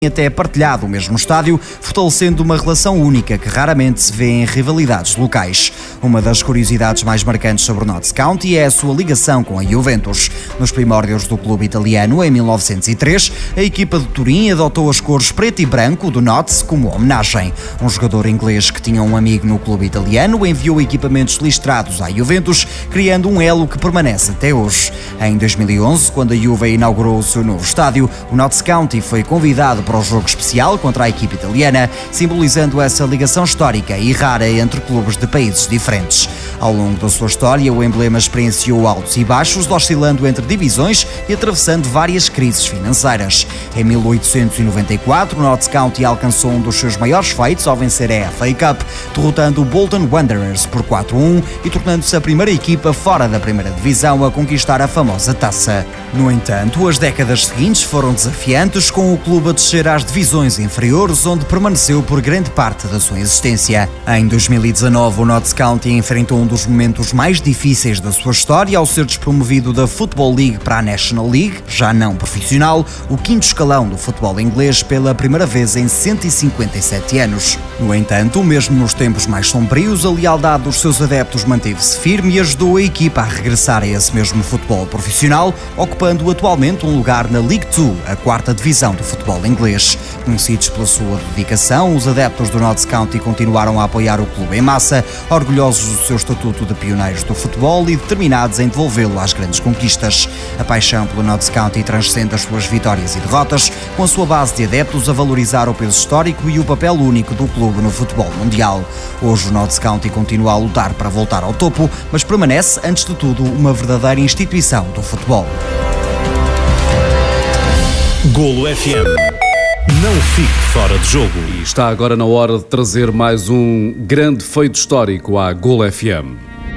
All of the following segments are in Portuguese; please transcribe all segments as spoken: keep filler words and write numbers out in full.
até partilhado o mesmo estádio, fortalecendo uma relação única que raramente se vê em rivalidades locais. Uma das curiosidades mais marcantes sobre o Notts County é a sua ligação com a Juventus. Nos primórdios do clube italiano, em mil novecentos e três, a equipa de Turim adotou as cores preto e branco do Notts como homenagem. Um jogador inglês que tinha um amigo no clube italiano enviou equipamentos listrados à Juventus, criando um elo que permanece até hoje. Em dois mil e onze, quando a Juve inaugurou o seu novo estádio, o Notts County foi convidado para o jogo especial contra a equipe italiana, simbolizando essa ligação histórica e rara entre clubes de países diferentes. Ao longo da sua história, o emblema experienciou altos e baixos, oscilando entre divisões e atravessando várias crises financeiras. Em mil oitocentos e noventa e quatro, o Notts County alcançou um dos seus maiores feitos ao vencer a F A Cup, derrotando o Bolton Wanderers por quatro a um e tornando-se a primeira equipa fora da primeira divisão a conquistar a famosa taça. No entanto, as décadas seguintes foram desafiantes, com o clube a descer às divisões inferiores, onde permaneceu por grande parte da sua existência. Em dois mil e dezanove, o Notts County enfrentou um dos momentos mais difíceis da sua história ao ser despromovido da Football League para a National League, já não profissional, o quinto escalão do futebol inglês pela primeira vez em cento e cinquenta e sete anos. No entanto, mesmo nos tempos mais sombrios, a lealdade dos seus adeptos manteve-se firme e ajudou a equipa a regressar a esse mesmo futebol profissional, ocupando atualmente um lugar na League dois, a quarta divisão do futebol inglês. Conhecidos pela sua dedicação, os adeptos do Notts County continuaram a apoiar o clube em massa, orgulhosos do seu estatuto de pioneiros do futebol e determinados em devolvê-lo às grandes conquistas. A paixão pelo Notts County transcende as suas vitórias e derrotas, com a sua base de adeptos a valorizar o peso histórico e o papel único do clube no futebol mundial. Hoje o Notts County continua a lutar para voltar ao topo, mas permanece, antes de tudo, uma verdadeira instituição do futebol. Golo F M. Não fique fora de jogo. E está agora na hora de trazer mais um grande feito histórico à Golo F M.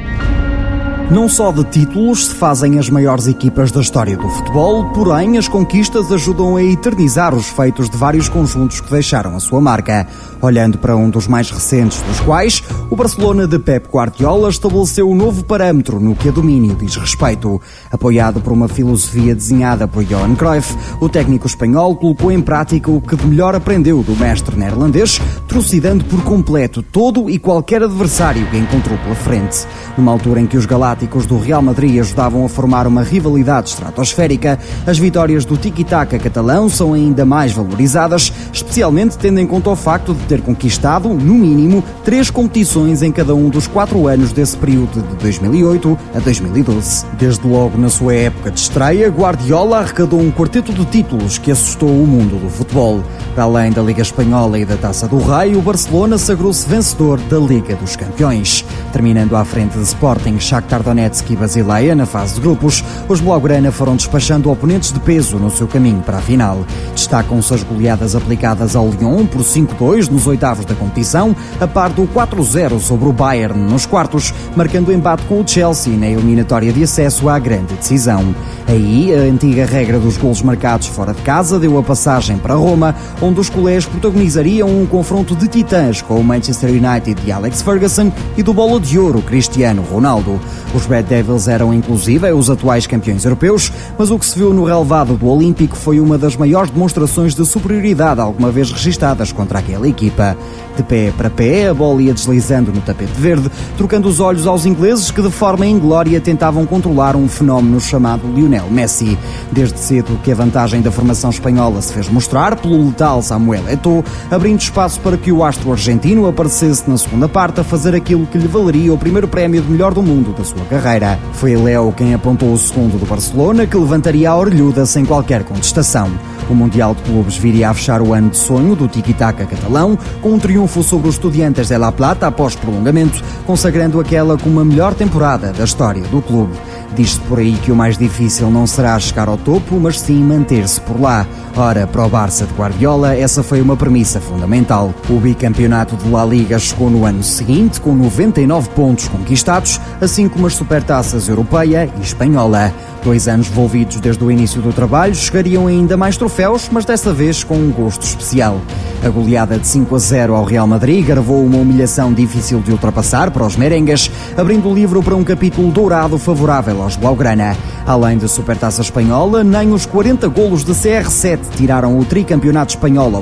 Não só de títulos se fazem as maiores equipas da história do futebol, porém as conquistas ajudam a eternizar os feitos de vários conjuntos que deixaram a sua marca. Olhando para um dos mais recentes dos quais, o Barcelona de Pep Guardiola estabeleceu um novo parâmetro no que a domínio diz respeito. Apoiado por uma filosofia desenhada por Johan Cruyff, o técnico espanhol colocou em prática o que de melhor aprendeu do mestre neerlandês, trucidando por completo todo e qualquer adversário que encontrou pela frente. Numa altura em que os galácticos do Real Madrid ajudavam a formar uma rivalidade estratosférica, as vitórias do tiki-taka catalão são ainda mais valorizadas, especialmente tendo em conta o facto de ter conquistado, no mínimo, três competições em cada um dos quatro anos desse período de dois mil e oito a dois mil e doze. Desde logo na sua época de estreia, Guardiola arrecadou um quarteto de títulos que assustou o mundo do futebol. Para além da Liga Espanhola e da Taça do Rei, o Barcelona sagrou-se vencedor da Liga dos Campeões. Terminando à frente de Sporting, Shakhtar Donetsk e Basileia na fase de grupos, os Blaugrana foram despachando oponentes de peso no seu caminho para a final. Destacam-se as goleadas aplicadas ao Lyon por cinco a dois nos oitavos da competição, a par do quatro a zero sobre o Bayern nos quartos, marcando embate com o Chelsea na eliminatória de acesso à grande decisão. Aí, a antiga regra dos golos marcados fora de casa deu a passagem para Roma, onde os culés protagonizariam um confronto de titãs com o Manchester United de Alex Ferguson e do Bola de Ouro Cristiano Ronaldo. Os Red Devils eram inclusive os atuais campeões europeus, mas o que se viu no relvado do Olímpico foi uma das maiores demonstrações de superioridade alguma vez registadas contra aquela equipa. De pé para pé, a bola ia deslizando no tapete verde, trocando os olhos aos ingleses que de forma inglória tentavam controlar um fenómeno chamado Lionel Messi. Desde cedo que a vantagem da formação espanhola se fez mostrar pelo letal Samuel Eto'o, abrindo espaço para que o astro argentino aparecesse na segunda parte a fazer aquilo que lhe valeria o primeiro prémio de melhor do mundo da sua carreira. Foi Leo quem apontou o segundo do Barcelona, que levantaria a orelhuda sem qualquer contestação. O Mundial de Clubes viria a fechar o ano de sonho do tiki-taka catalão, com um triunfo sobre os Estudiantes de La Plata após prolongamento, consagrando aquela como a melhor temporada da história do clube. Diz-se por aí que o mais difícil não será chegar ao topo, mas sim manter-se por lá. Ora, para o Barça de Guardiola, essa foi uma premissa fundamental. O bicampeonato de La Liga chegou no ano seguinte, com noventa e nove pontos conquistados, assim como as supertaças europeia e espanhola. Dois anos envolvidos desde o início do trabalho, chegariam ainda mais troféus, mas desta vez com um gosto especial. A goleada de cinco a zero ao Real Madrid gravou uma humilhação difícil de ultrapassar para os merengues, abrindo o livro para um capítulo dourado favorável aos Blaugrana. Além da Supertaça Espanhola, nem os quarenta golos de C R sete tiraram o tricampeonato espanhol